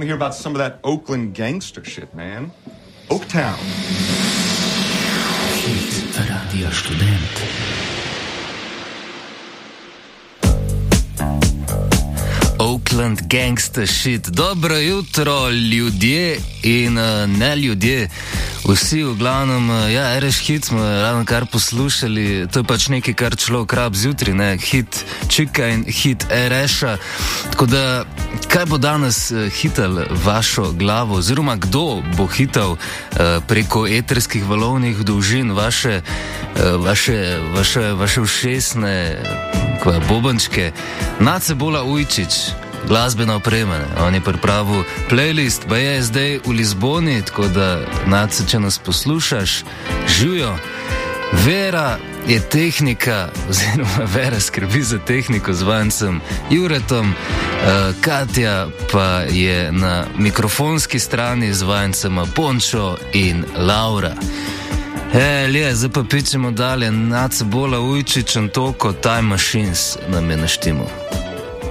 hear about some of that Oakland gangster shit, man. Oaktown. Hit Radio Študent. Oakland gangster shit. Dobro jutro, ljudje in ne ljudje. Vsi v glavnem, ja, RS hit smo ravno kar poslušali, to je pač nekaj, kar človek rab zjutri, ne, hit Čika in hit RS-a. Tako da, kaj bo danes hital vašo glavo, oziroma kdo bo hital preko eterskih valovnih dolžin vaše ušesne bobančke? Nacebola Ujčič, glasbena oprema, on je pripravil playlist, pa je zdaj v Lizboni, tako da Nace, če nas poslušaš, živijo. Vera je tehnika, oziroma Vera skrbi za tehniko z Vancem Juretom, Katja pa je na mikrofonski strani z Vancema Pončo in Laura. Zdaj pa pičemo dalje. Nacebola Ujčič in Toko, Time Machines nam je naštimo.